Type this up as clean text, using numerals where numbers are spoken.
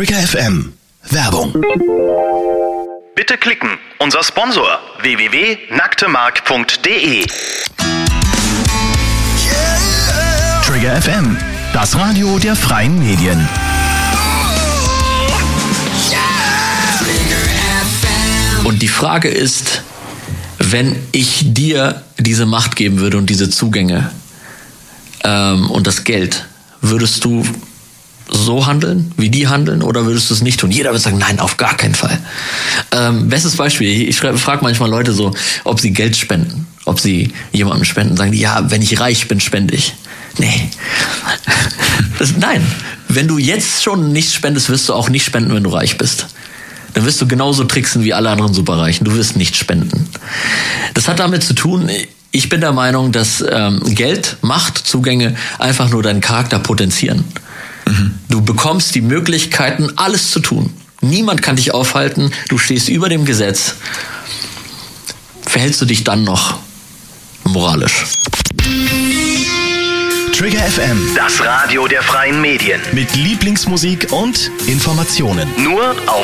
Trigger FM. Werbung. Bitte klicken. Unser Sponsor www.nacktemark.de. Trigger FM. Das Radio der freien Medien. Und die Frage ist, wenn ich dir diese Macht geben würde und diese Zugänge und das Geld, würdest du so handeln, wie die handeln, oder würdest du es nicht tun? Jeder würde sagen, nein, auf gar keinen Fall. Bestes Beispiel, ich frage manchmal Leute so, ob sie Geld spenden, ob sie jemandem spenden. Sagen die, ja, wenn ich reich bin, spende ich. Nee. Nein, wenn du jetzt schon nichts spendest, wirst du auch nicht spenden, wenn du reich bist. Dann wirst du genauso tricksen wie alle anderen Superreichen. Du wirst nicht spenden. Das hat damit zu tun, ich bin der Meinung, dass Geld, Macht, Zugänge einfach nur deinen Charakter potenzieren. Du bekommst die Möglichkeiten, alles zu tun. Niemand kann dich aufhalten. Du stehst über dem Gesetz. Verhältst du dich dann noch moralisch? Trigger FM. Das Radio der freien Medien. Mit Lieblingsmusik und Informationen. Nur auf